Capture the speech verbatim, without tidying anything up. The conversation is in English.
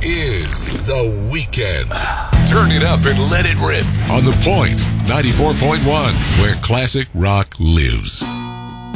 is The Weekend. Turn it up and let it rip on The Point ninety-four point one, where classic rock lives.